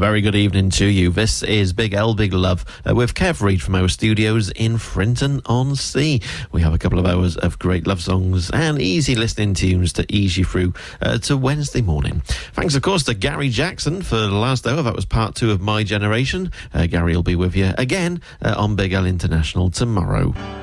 very good evening to you. This is Big L, Big Love, with Kev Reid from our studios in Frinton-on-Sea. We have a couple of hours of great love songs and easy listening tunes to ease you through to Wednesday morning. Thanks, of course, to Gary Jackson for the last hour. That was part 2 of My Generation. Gary will be with you again on Big L International tomorrow.